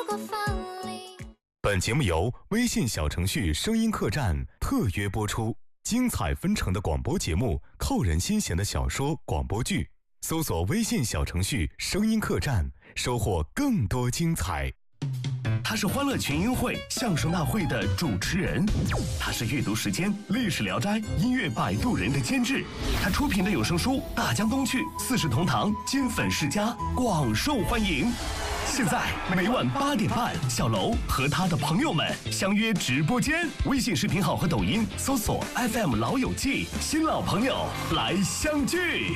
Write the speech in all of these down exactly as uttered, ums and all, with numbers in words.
过分离。 本节目由微信小程序声音客栈特约播出，精彩纷呈的广播节目，扣人心弦的小说广播剧，搜索微信小程序声音客栈，收获更多精彩。 他是欢乐群英会相声大会的主持人，他是阅读时间历史聊斋音乐摆渡人的监制，他出品的有声书《大江东去》四世同堂金粉世家广受欢迎。现在每晚八点半，小楼和他的朋友们相约直播间，微信视频号和抖音搜索 F M 老友记，新老朋友来相聚。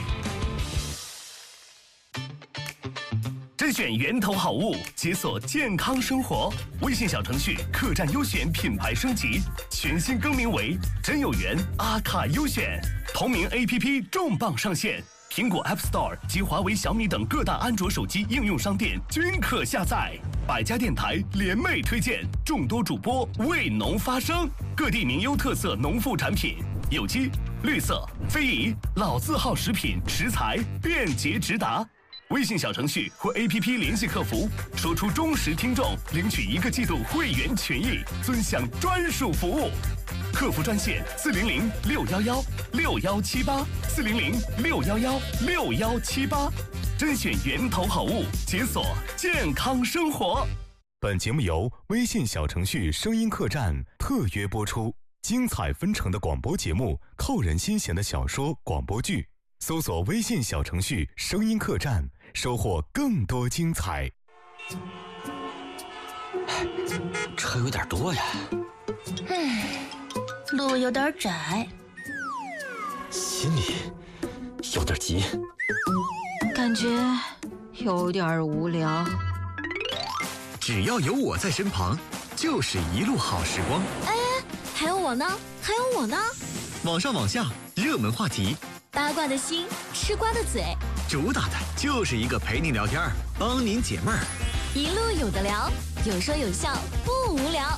甄选源头好物，解锁健康生活。微信小程序客栈优选品牌升级，全新更名为真有缘阿卡优选。同名 A P P 重磅上线，苹果 App Store 及华为、小米等各大安卓手机应用商店均可下载。百家电台联袂推荐，众多主播为农发声，各地名优特色农副产品，有机、绿色、非遗、老字号食品食材便捷直达。微信小程序或 A P P 联系客服，说出忠实听众，领取一个季度会员权益，尊享专属服务。客服专线四零零六幺幺六幺七八四零零六幺幺六幺七八，甄选源头好物，解锁健康生活。 本节目由微信小程序声音客栈特约播出，精彩纷呈的广播节目，扣人心弦的小说广播剧，搜索微信小程序声音客栈，收获更多精彩。 车有点多呀， 嗯，路有点窄， 心里有点急， 感觉有点无聊。 只要有我在身旁，就是一路好时光。 哎，还有我呢，还有我呢。 网上网下，热门话题， 八卦的心，吃瓜的嘴， 主打的就是一个陪您聊天，帮您解闷儿， 一路有的聊，有说有笑，不无聊。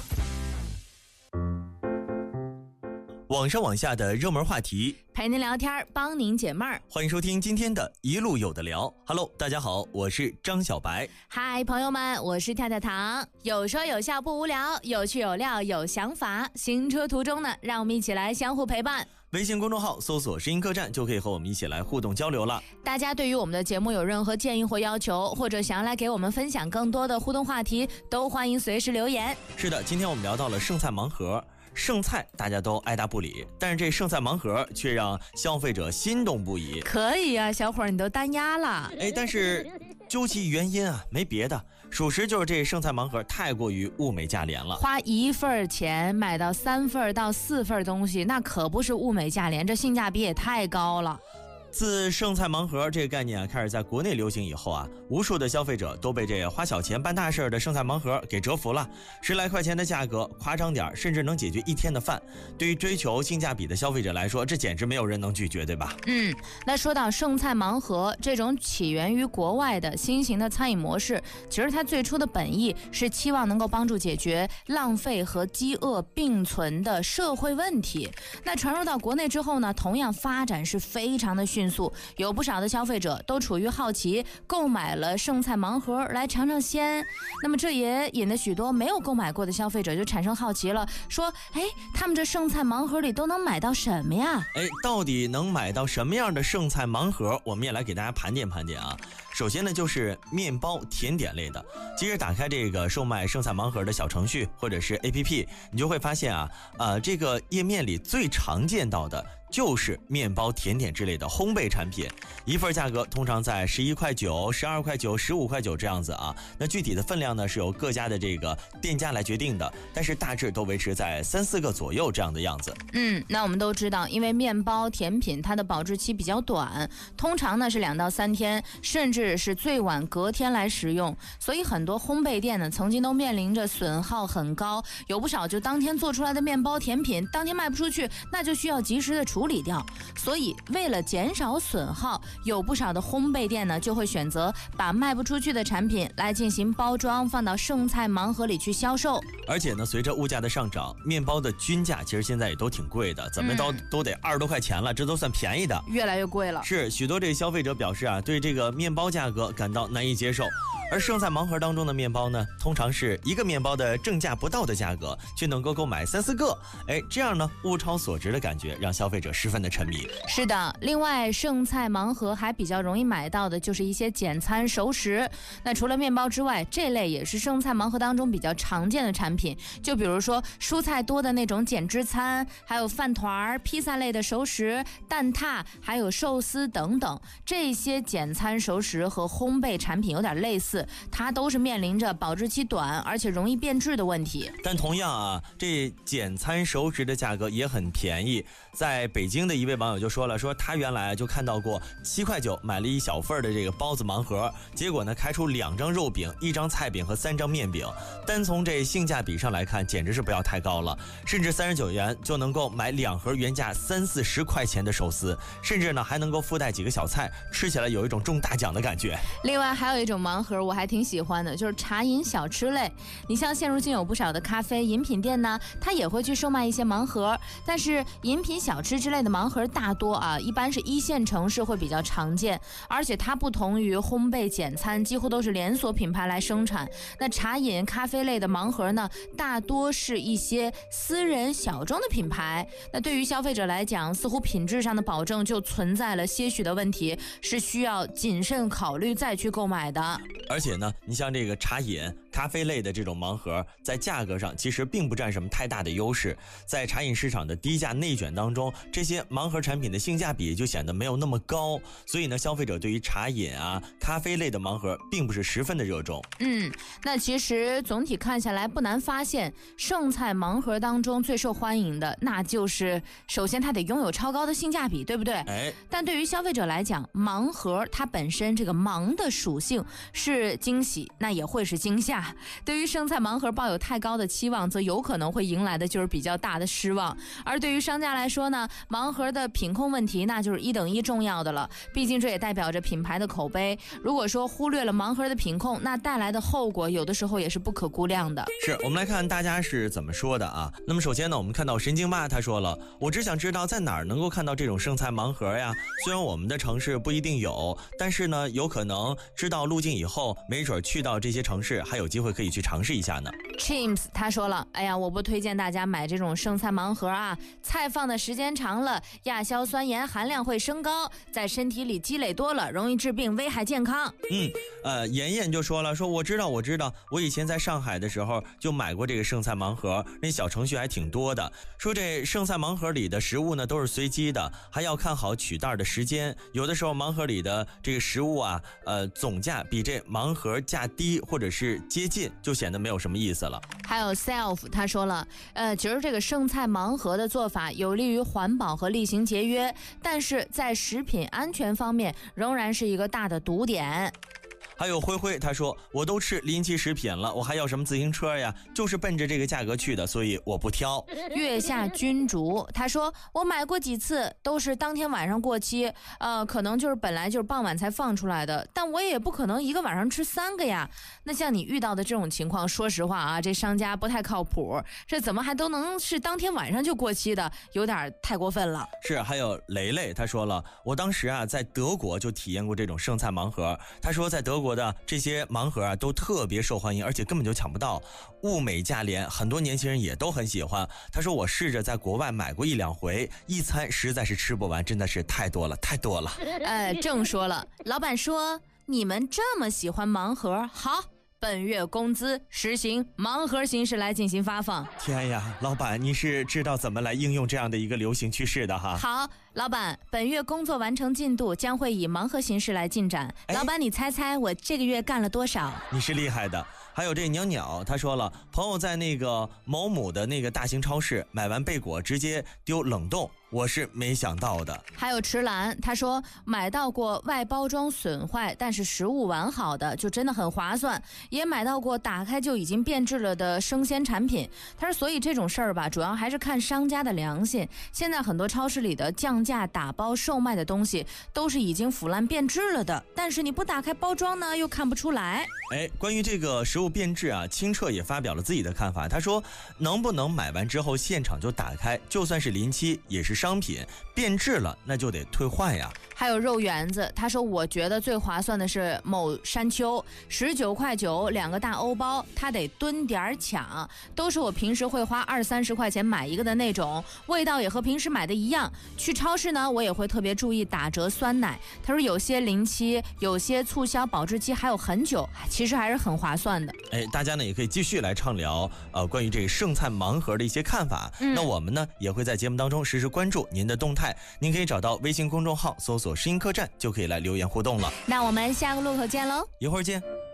网上网下的热门话题， 陪您聊天，帮您解闷儿。 欢迎收听今天的一路有的聊。Hello， 大家好，我是张小白。 嗨，朋友们，我是跳跳糖。有说有笑不无聊，有趣有料有想法。行车途中呢，让我们一起来相互陪伴。 微信公众号搜索声音客栈，就可以和我们一起来互动交流了。 大家对于我们的节目有任何建议或要求，或者想要来给我们分享更多的互动话题，都欢迎随时留言。 是的，今天我们聊到了剩菜盲盒。剩菜大家都爱答不理，但是这剩菜盲盒却让消费者心动不已。 可以啊，小伙儿，你都单压了。 哎，但是究其原因啊，没别的，属实就是这剩菜盲盒太过于物美价廉了。 花一份钱买到三份到四份东西，那可不是物美价廉，这性价比也太高了。 自剩菜盲盒这个概念啊开始在国内流行以后啊，无数的消费者都被这花小钱办大事的剩菜盲盒给折服了。十来块钱的价格，夸张点甚至能解决一天的饭。对于追求性价比的消费者来说，这简直没有人能拒绝，对吧？ 嗯，那说到剩菜盲盒这种起源于国外的新型的餐饮模式，其实它最初的本意是期望能够帮助解决浪费和饥饿并存的社会问题。那传入到国内之后呢，同样发展是非常的迅速，有不少的消费者都处于好奇，购买了剩菜盲盒来尝尝鲜。那么这也引得许多没有购买过的消费者就产生好奇了，说哎，他们这剩菜盲盒里都能买到什么呀？ 哎，到底能买到什么样的剩菜盲盒？我们也来给大家盘点盘点啊。首先呢，就是面包甜点类的。其实打开这个售卖剩菜盲盒的小程序或者是 A P P， 你就会发现啊，呃，这个页面里最常见到的就是面包甜点之类的烘焙产品，一份价格通常在十一块九、十二块九、十五块九这样子啊。那具体的分量呢是由各家的这个店家来决定的，但是大致都维持在三四个左右这样的样子。 嗯，那我们都知道，因为面包甜品它的保质期比较短，通常呢是两到三天，甚至是最晚隔天来食用，所以很多烘焙店呢曾经都面临着损耗很高，有不少就当天做出来的面包甜品当天卖不出去，那就需要及时的处理掉。所以为了减少损耗，有不少的烘焙店呢就会选择把卖不出去的产品来进行包装，放到剩菜盲盒里去销售。 而且呢，随着物价的上涨，面包的均价其实现在也都挺贵的，怎么都、嗯、都得二十多块钱了，这都算便宜的， 越来越贵了。 是许多这个消费者表示啊，对这个面包价格感到难以接受。 而剩菜盲盒当中的面包呢，通常是一个面包的正价不到的价格，却能够购买三四个，哎，这样呢物超所值的感觉让消费者十分的沉迷。 是的，另外剩菜盲盒还比较容易买到的就是一些简餐熟食。那除了面包之外，这类也是剩菜盲盒当中比较常见的产品，就比如说蔬菜多的那种减脂餐，还有饭团、披萨类的熟食、蛋挞，还有寿司等等。这些简餐熟食和烘焙产品有点类似，它都是面临着保质期短而且容易变质的问题。 但同样啊，这简餐熟食的价格也很便宜。在北京的一位网友就说了，说他原来就看到过七块九买了一小份的这个包子盲盒，结果呢开出两张肉饼、一张菜饼和三张面饼。单从这性价比上来看，简直是不要太高了。甚至三十九元就能够买两盒原价三四十块钱的寿司，甚至呢还能够附带几个小菜，吃起来有一种中大奖的感觉。 另外还有一种盲盒我还挺喜欢的，就是茶饮小吃类。你像现如今有不少的咖啡饮品店呢，它也会去售卖一些盲盒，但是饮品小吃之类的盲盒大多啊，一般是一线城市会比较常见，而且它不同于烘焙简餐，几乎都是连锁品牌来生产。那茶饮咖啡类的盲盒呢，大多是一些私人小众的品牌。那对于消费者来讲，似乎品质上的保证就存在了些许的问题，是需要谨慎考虑再去购买的。 而且呢，你像这个茶饮咖啡类的这种盲盒，在价格上其实并不占什么太大的优势。在茶饮市场的低价内卷当中，这些盲盒产品的性价比就显得没有那么高，所以呢，消费者对于茶饮啊咖啡类的盲盒并不是十分的热衷。 嗯，那其实总体看下来，不难发现剩菜盲盒当中最受欢迎的，那就是首先它得拥有超高的性价比，对不对？ 哎， 但对于消费者来讲，盲盒它本身这个盲的属性是惊喜，那也会是惊吓。对于剩菜盲盒抱有太高的期望，则有可能会迎来的就是比较大的失望。而对于商家来说呢，盲盒的品控问题那就是一等一重要的了，毕竟这也代表着品牌的口碑。如果说忽略了盲盒的品控，那带来的后果有的时候也是不可估量的。 是，我们来看大家是怎么说的啊。那么首先呢，我们看到神经吧，他说了，我只想知道在哪儿能够看到这种剩菜盲盒呀？虽然我们的城市不一定有，但是呢，有可能知道路径以后，没准去到这些城市还有机会可以去尝试一下呢。 James 他说了，哎呀，我不推荐大家买这种剩菜盲盒啊，菜放的时间长了，亚硝酸盐含量会升高，在身体里积累多了，容易致病，危害健康。 嗯，呃，妍妍就说了，说我知道，我知道，我以前在上海的时候就买过这个剩菜盲盒，那小程序还挺多的。说这剩菜盲盒里的食物呢都是随机的，还要看好取袋的时间。有的时候盲盒里的这个食物啊，呃，总价比这盲盒价低或者是接近，就显得没有什么意思了。 还有 Self 他说了，呃，其实这个剩菜盲盒的做法有利于环保和厉行节约，但是在食品安全方面仍然是一个大的毒点。 还有灰灰他说，我都吃临期食品了，我还要什么自行车呀？就是奔着这个价格去的，所以我不挑。 月下君主他说，我买过几次都是当天晚上过期，呃，可能就是本来就是傍晚才放出来的，但我也不可能一个晚上吃三个呀。那像你遇到的这种情况，说实话啊，这商家不太靠谱，这怎么还都能是当天晚上就过期的，有点太过分了。 是，还有雷雷他说了，我当时啊在德国就体验过这种剩菜盲盒，他说在德国国的这些盲盒啊都特别受欢迎，而且根本就抢不到，物美价廉，很多年轻人也都很喜欢。他说我试着在国外买过一两回，一餐实在是吃不完，真的是太多了太多了。 呃，正说了，老板说你们这么喜欢盲盒，好，本月工资实行盲盒形式来进行发放。 天呀，老板，你是知道怎么来应用这样的一个流行趋势的哈？ 好，老板，本月工作完成进度将会以盲盒形式来进展。老板，你猜猜我这个月干了多少？ 你是厉害的。还有这鸟鸟，他说了，朋友在那个某某的那个大型超市买完贝果直接丢冷冻，我是没想到的。 还有池兰，他说买到过外包装损坏但是食物完好的，就真的很划算。也买到过打开就已经变质了的生鲜产品。他说所以这种事儿吧，主要还是看商家的良心。现在很多超市里的降架打包售卖的东西都是已经腐烂变质了的，但是你不打开包装呢，又看不出来。 哎，关于这个食物变质啊，清澈也发表了自己的看法。他说，能不能买完之后现场就打开，就算是临期也是商品，变质了那就得退换呀。 还有肉圆子，他说我觉得最划算的是某山丘，十九块九两个大欧包，他得蹲点抢，都是我平时会花二三十块钱买一个的那种，味道也和平时买的一样。去超市呢，我也会特别注意打折酸奶。他说有些临期，有些促销保质期还有很久，其实还是很划算的。 哎，大家呢也可以继续来畅聊呃关于这个剩菜盲盒的一些看法。嗯、那我们呢也会在节目当中实时关注您的动态，您可以找到微信公众号搜索声音客栈就可以来留言互动了。 那我们下个路口见喽， 一会儿见。